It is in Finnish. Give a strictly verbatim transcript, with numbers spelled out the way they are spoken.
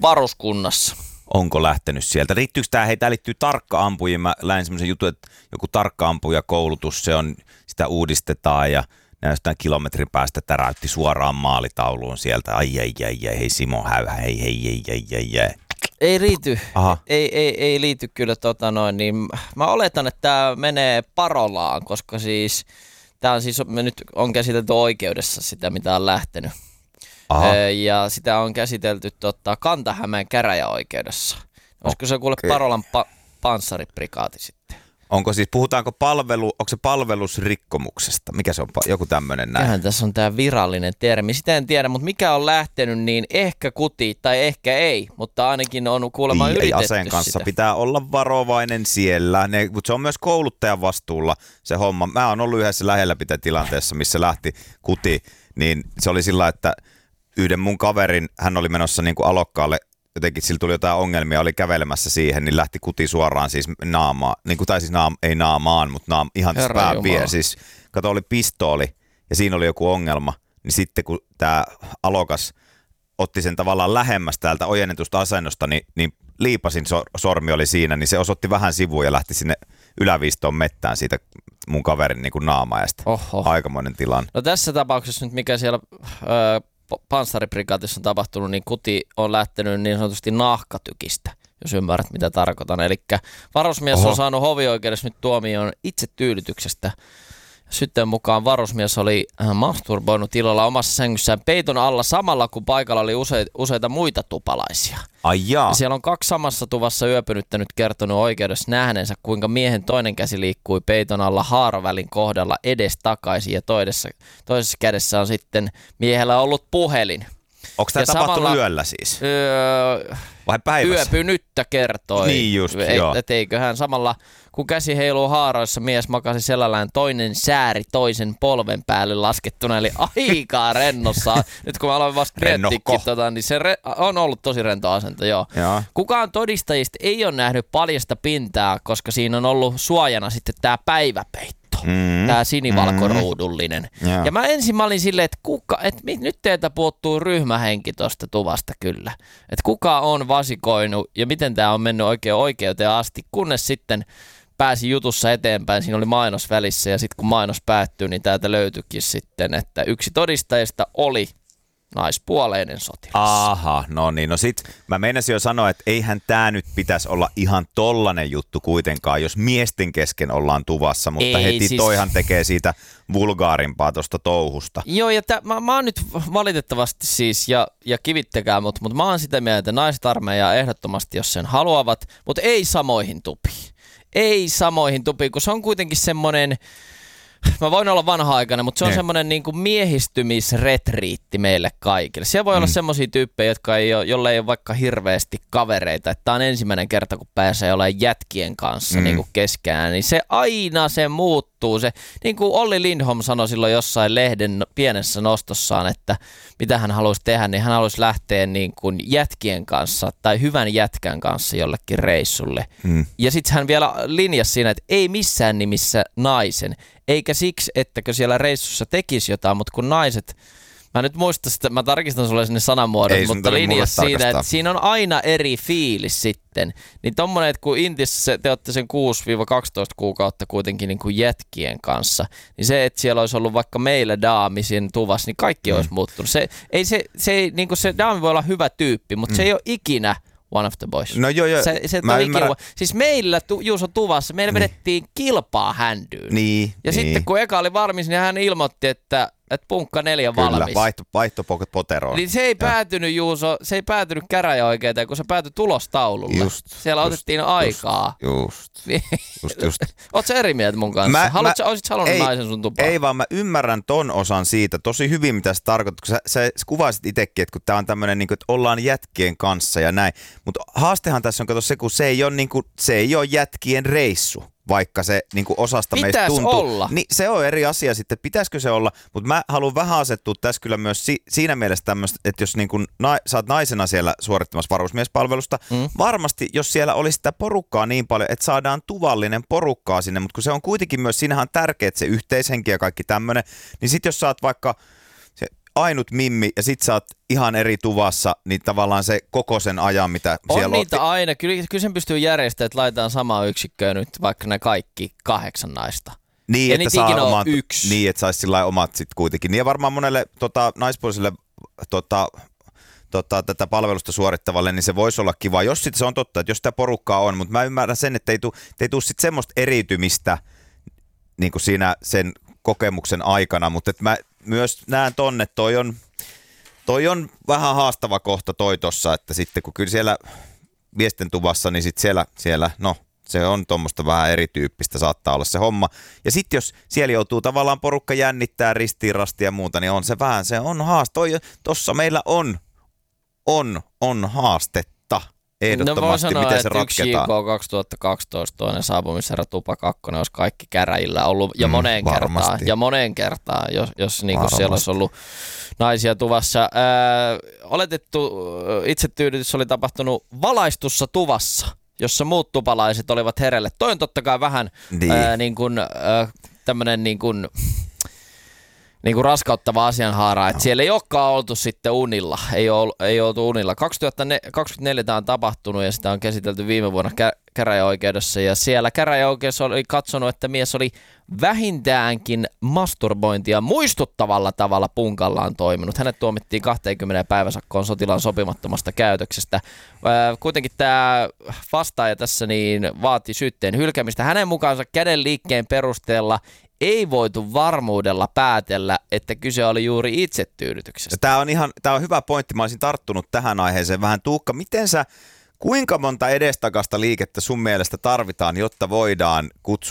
varuskunnassa. Onko lähtenyt sieltä? Riittyykö tämä, hei, tämä liittyy tarkka-ampujiin. Mä lähdin semmoisen jutun, että joku tarkka-ampuja koulutus, se on, sitä uudistetaan ja jostain kilometrin päästä täräytti suoraan maalitauluun sieltä. Ai, ai, ai, ai, hei Simo Häyhä, hei, hei, hei, hei, hei, hei. Ei riity, Aha. ei, ei, ei liity kyllä tota noin, niin mä oletan, että tämä menee Parolaan, koska siis tämä on siis, me nyt on käsitelty oikeudessa sitä, mitä on lähtenyt. Aha. Ja sitä on käsitelty tota, Kanta-Hämeen käräjäoikeudessa. Olisiko se kuule Okei. Parolan pa- panssariprikaati sitten? Onko siis, puhutaanko palvelu, onko se palvelusrikkomuksesta? Mikä se on, joku tämmöinen näin? Kyllähän tässä on tämä virallinen termi. Sitä en tiedä, mutta mikä on lähtenyt, niin ehkä kuti tai ehkä ei, mutta ainakin on kuulemma Ei, ei yritetty aseen kanssa sitä. pitää olla varovainen siellä, ne, mutta se on myös kouluttajan vastuulla se homma. Mä oon ollut yhdessä lähelläpitätilanteessa, missä lähti kuti, niin se oli sillä, että yhden mun kaverin, hän oli menossa niin kuin alokkaalle, jotenkin sillä tuli jotain ongelmia, oli kävelemässä siihen, niin lähti kuti suoraan siis naamaan, niin kuin, tai siis naam, ei naamaan, mutta naam, ihan Herra pää Jumala. vie. Siis kato, oli pistooli ja siinä oli joku ongelma, niin sitten kun tämä alokas otti sen tavallaan lähemmäs täältä ojennetusta asennosta, niin, niin liipasin so, sormi oli siinä, niin se osoitti vähän sivuun ja lähti sinne yläviistoon mettään siitä mun kaverin niin kuin naamaajasta. Oho. Aikamoinen tilanne. No tässä tapauksessa nyt mikä siellä öö, panssariprikaatissa on tapahtunut, niin kuti on lähtenyt niin sanotusti nahkatykistä, jos ymmärrät mitä tarkoitan. Eli varusmies Oho. on saanut hovioikeudessa nyt tuomion itsetyydytyksestä. Syytteen mukaan varusmies oli masturboinut illalla omassa sängyssään peiton alla samalla, kun paikalla oli use, useita muita tupalaisia. Ai jaa. Ja siellä on kaksi samassa tuvassa yöpynyttä nyt kertonut oikeudessa nähneensä, kuinka miehen toinen käsi liikkui peiton alla haaravälin kohdalla edes takaisin ja toisessa, toisessa kädessä on sitten miehellä ollut puhelin. Onko tämä ja tapahtunut samalla- yöllä siis? Öö, Vai päivässä? Yöpynyttä kertoi. Niin just, Ei, joo. et eiköhän samalla, kun käsi heiluu haaroissa, mies makasi selällään toinen sääri toisen polven päälle laskettuna, eli aika rennossa. Nyt kun mä aloin vasta miettiäkin, Rennohko. tota, niin se re- on ollut tosi rento asento, joo. Joo. Kukaan todistajista ei ole nähnyt paljasta pintaa, koska siinä on ollut suojana sitten tämä päiväpeitto. Mm. Tämä sinivalkoruudullinen. Mm. Joo. Ja mä ensin mä olin silleen, että kuka, et mit, nyt teiltä puuttuu ryhmähenki tuosta tuvasta kyllä. Että kuka on vasikoinut ja miten tämä on mennyt oikein oikeuteen asti, kunnes sitten pääsi jutussa eteenpäin. Siinä oli mainos välissä ja sitten kun mainos päättyi, niin täältä löytyikin sitten, että yksi todistajista oli naispuoleinen sotilas. Aha, no niin. No sit mä meinasin jo sanoa, että eihän tää nyt pitäisi olla ihan tollanen juttu kuitenkaan, jos miesten kesken ollaan tuvassa, mutta Ei, heti siis- toihan tekee siitä vulgaarimpaa tosta touhusta. Joo, ja tä, mä, mä oon nyt valitettavasti siis, ja, ja kivittäkää mut, mutta mä oon sitä mieltä, että naiset armeijaa ehdottomasti, jos sen haluavat, mutta ei samoihin tupiin. Ei samoihin tupiin, kun se on kuitenkin semmonen, mä voin olla vanha-aikainen, mutta se on Ne. semmoinen niin kuin miehistymisretriitti meille kaikille. Siellä voi mm. olla semmoisia tyyppejä, jotka ei ole, jolle ei ole vaikka hirveästi kavereita. Että tää on ensimmäinen kerta, kun pääsee olemaan jätkien kanssa Mm. niin kuin keskään, niin se aina se muuttuu. Se, niin kuin Olli Lindholm sanoi silloin jossain lehden pienessä nostossaan, että mitä hän haluaisi tehdä, niin hän haluaisi lähteä niin kuin jätkien kanssa tai hyvän jätkän kanssa jollekin reissulle. Mm. Ja sitten hän vielä linjasi siinä, että ei missään nimissä naisen, eikä siksi, ettäkö siellä reissussa tekisi jotain, mutta kun naiset, mä nyt muistan sitä, mä tarkistan sulle sinne sanamuodon, Ei sun mutta tarvitse mulle linjasi siinä, tarkastaa. että siinä on aina eri fiilis sitten. Niin tommonen, että kun Intissä se, te olette sen kuusi kaksitoista kuukautta kuitenkin niin kuin jätkien kanssa, niin se, että siellä olisi ollut vaikka meillä daami siinä tuvassa, niin kaikki mm. olisi muuttunut. Se, ei se, se, ei, niin kuin se daami voi olla hyvä tyyppi, mutta mm. se ei ole ikinä one of the boys. No joo, joo. Se, se Mä on ymmärrän. ikinä, siis meillä tu, Juuso tuvassa, meillä Niin. vedettiin kilpaa händyyn. Niin, Ja niin. sitten kun eka oli valmis, niin hän ilmoitti, että, että punkka neljä Kyllä, valmis. vaihto, vaihto poteroon. Niin se ei päätynyt, Juuso, se ei päätynyt käräjäoikeuteen, kun se päätyi tulostaululle. Just, Siellä just, otettiin just, aikaa. Just, Niin. just, just. Ootko sä eri mieltä mun kanssa? Mä- Haluatko, mä- olisit halunnut ei, naisen sun tupaan? Ei vaan mä ymmärrän ton osan siitä tosi hyvin, mitä sä tarkoitat, kun sä, sä kuvasit itsekin, että kun tää on tämmönen, niin kuin, että ollaan jätkien kanssa ja näin, mutta haastehan tässä on, kato se, kun se ei ole, niin kuin, se ei ole jätkien reissu, vaikka se niin kuin osasta meistä Pitäis tuntuu. olla. Niin se on eri asia sitten, pitäisikö se olla, mutta mä haluan vähän asettua tässä kyllä myös si- siinä mielessä tämmöistä, että jos niin kuin na- sä oot naisena siellä suorittamassa varusmiespalvelusta, mm. varmasti jos siellä olisi sitä porukkaa niin paljon, että saadaan tuvallinen porukkaa sinne, mutta kun se on kuitenkin myös, siinähän on tärkeää se yhteishenki ja kaikki tämmöinen, niin sitten jos sä oot vaikka se ainut mimmi ja sit sä oot ihan eri tuvassa, niin tavallaan se koko sen ajan, mitä on siellä niitä on. aina. Kyllä, kyllä sen pystyy järjestämään, että laitetaan samaan yksikköön nyt vaikka ne kaikki kahdeksan naista. Niin, ja että niitä saa ikinä on omat, yksi. niin, että saisi sillä omat sit kuitenkin. Niin ja varmaan monelle tota, naispuoliselle tota, tota, tätä palvelusta suorittavalle, niin se voisi olla kiva. Jos sitten se on totta, että jos sitä porukkaa on, mutta mä ymmärrän sen, että ei tule tuu sitten semmoista eriytymistä niin kuin siinä sen kokemuksen aikana, mutta että mä myös näen tonne, että toi on, toi on vähän haastava kohta toi tossa, että sitten kun kyllä siellä miesten tuvassa, niin sitten siellä, siellä, no se on tuommoista vähän erityyppistä saattaa olla se homma. Ja sitten jos siellä joutuu tavallaan porukka jännittää ristiin, rastia ja muuta, niin on se vähän, se on haaste. Tossa meillä on, on, on haastetta ehdottomasti, no voi sanoa, miten se että yksi J ratketaan. K kaksituhattakaksitoista, toinen saapumisherra Tupa kakkonen olisi kaikki käräjillä ollut ja mm, moneen varmasti. kertaan, ja moneen kertaan, jos, jos niin kuin siellä olisi ollut naisia tuvassa. Ää, oletettu itsetyydytys oli tapahtunut valaistussa tuvassa, jossa muut tupalaiset olivat herelle. Toi on totta kai vähän niin. ää, niin kuin, ää, tämmönen niin kuin, niin kuin raskauttava asianhaara, että no. siellä ei olekaan oltu sitten unilla, ei, ol, ei oltu unilla. kaksituhattakaksikymmentäneljä tämä on tapahtunut ja sitä on käsitelty viime vuonna kä- käräjäoikeudessa ja siellä käräjäoikeus oli katsonut, että mies oli vähintäänkin masturbointia muistuttavalla tavalla punkallaan toiminut. Hänet tuomittiin kaksikymmentä päiväsakkoon sotilaan sopimattomasta käytöksestä. Kuitenkin tämä vastaaja tässä niin vaati syytteen hylkäämistä. Hänen mukaansa käden liikkeen perusteella ei voitu varmuudella päätellä, että kyse oli juuri itsetyydytyksestä. Tämä on ihan, tämä on hyvä pointti. Mä olisin tarttunut tähän aiheeseen vähän. Tuukka, miten sä, kuinka monta edestakasta liikettä sun mielestä tarvitaan, jotta voidaan kutsua